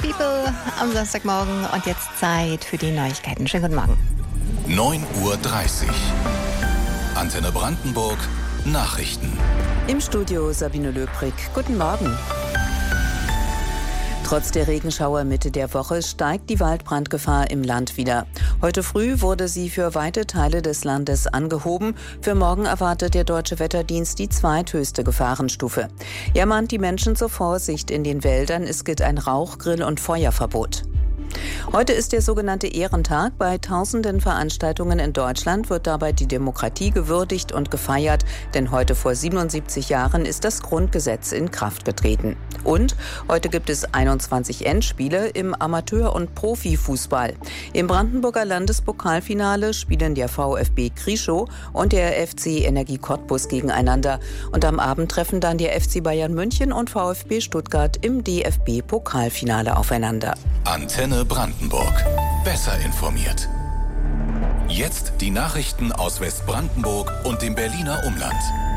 People am Samstagmorgen und jetzt Zeit für die Neuigkeiten. Schönen guten Morgen. 9:30 Uhr. Antenne Brandenburg. Nachrichten. Im Studio Sabine Löbrig. Guten Morgen. Trotz der Regenschauer Mitte der Woche steigt die Waldbrandgefahr im Land wieder. Heute früh wurde sie für weite Teile des Landes angehoben. Für morgen erwartet der Deutsche Wetterdienst die zweithöchste Gefahrenstufe. Er mahnt die Menschen zur Vorsicht in den Wäldern. Es gilt ein Rauch-, Grill- und Feuerverbot. Heute ist der sogenannte Ehrentag. Bei tausenden Veranstaltungen in Deutschland wird dabei die Demokratie gewürdigt und gefeiert, denn heute vor 77 Jahren ist das Grundgesetz in Kraft getreten. Und heute gibt es 21 Endspiele im Amateur- und Profifußball. Im Brandenburger Landespokalfinale spielen der VfB Krischow und der FC Energie Cottbus gegeneinander. Und am Abend treffen dann der FC Bayern München und VfB Stuttgart im DFB-Pokalfinale aufeinander. Antenne Brandenburg. Besser informiert. Jetzt die Nachrichten aus Westbrandenburg und dem Berliner Umland.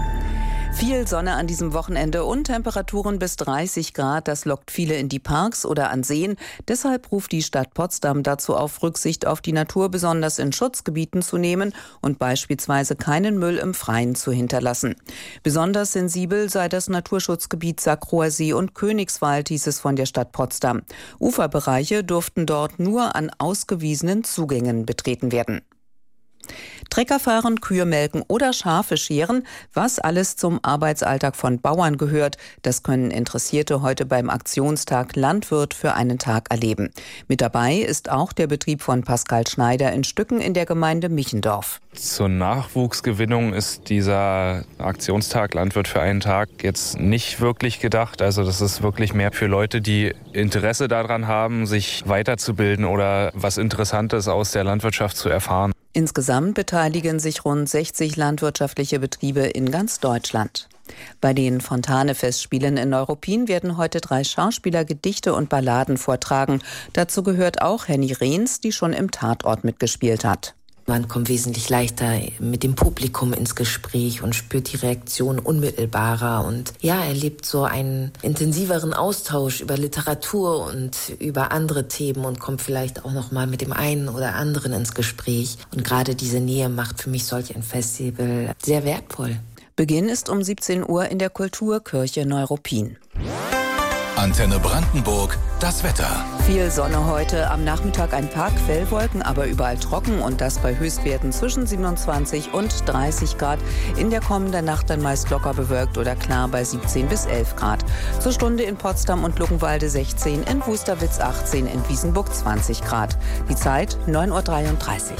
Viel Sonne an diesem Wochenende und Temperaturen bis 30 Grad. Das lockt viele in die Parks oder an Seen. Deshalb ruft die Stadt Potsdam dazu auf, Rücksicht auf die Natur besonders in Schutzgebieten zu nehmen und beispielsweise keinen Müll im Freien zu hinterlassen. Besonders sensibel sei das Naturschutzgebiet Sackrower See und Königswald, hieß es von der Stadt Potsdam. Uferbereiche durften dort nur an ausgewiesenen Zugängen betreten werden. Trecker fahren, Kühe melken oder Schafe scheren, was alles zum Arbeitsalltag von Bauern gehört, das können Interessierte heute beim Aktionstag Landwirt für einen Tag erleben. Mit dabei ist auch der Betrieb von Pascal Schneider in Stücken in der Gemeinde Michendorf. Zur Nachwuchsgewinnung ist dieser Aktionstag Landwirt für einen Tag jetzt nicht wirklich gedacht. Also das ist wirklich mehr für Leute, die Interesse daran haben, sich weiterzubilden oder was Interessantes aus der Landwirtschaft zu erfahren. Insgesamt beteiligen sich rund 60 landwirtschaftliche Betriebe in ganz Deutschland. Bei den Fontane-Festspielen in Neuruppin werden heute 3 Schauspieler Gedichte und Balladen vortragen. Dazu gehört auch Henny Rehns, die schon im Tatort mitgespielt hat. Man kommt wesentlich leichter mit dem Publikum ins Gespräch und spürt die Reaktion unmittelbarer und erlebt so einen intensiveren Austausch über Literatur und über andere Themen und kommt vielleicht auch noch mal mit dem einen oder anderen ins Gespräch. Und gerade diese Nähe macht für mich solch ein Festival sehr wertvoll. Beginn ist um 17 Uhr in der Kulturkirche Neuruppin. Antenne Brandenburg, das Wetter. Viel Sonne heute, am Nachmittag ein paar Quellwolken, aber überall trocken und das bei Höchstwerten zwischen 27 und 30 Grad. In der kommenden Nacht dann meist locker bewölkt oder klar bei 17 bis 11 Grad. Zur Stunde in Potsdam und Luckenwalde 16, in Wusterwitz 18, in Wiesenburg 20 Grad. Die Zeit 9:33 Uhr.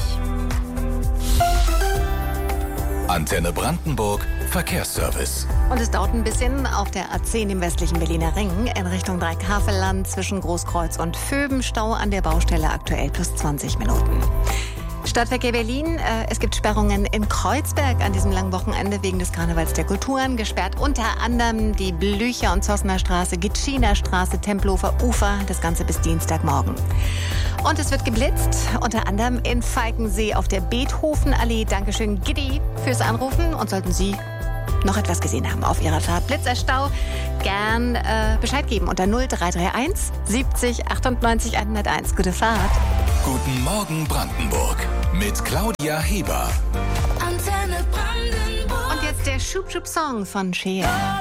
Antenne Brandenburg, Verkehrsservice. Und es dauert ein bisschen auf der A10 im westlichen Berliner Ring in Richtung Dreikafelland zwischen Großkreuz und Vöben. Stau an der Baustelle aktuell plus 20 Minuten. Stadtverkehr Berlin, es gibt Sperrungen in Kreuzberg an diesem langen Wochenende wegen des Karnevals der Kulturen. Gesperrt unter anderem die Blücher- und Zossener Straße, Gitschiner Straße, Tempelhofer Ufer, das Ganze bis Dienstagmorgen. Und es wird geblitzt, unter anderem in Falkensee auf der Beethovenallee. Dankeschön, Giddy, fürs Anrufen. Und sollten Sie noch etwas gesehen haben auf Ihrer Fahrt, Blitzerstau, gern Bescheid geben unter 0331 70 98 101. Gute Fahrt. Guten Morgen Brandenburg mit Claudia Heber. Antenne Brandenburg. Und jetzt der Schub-Schub-Song von Cher.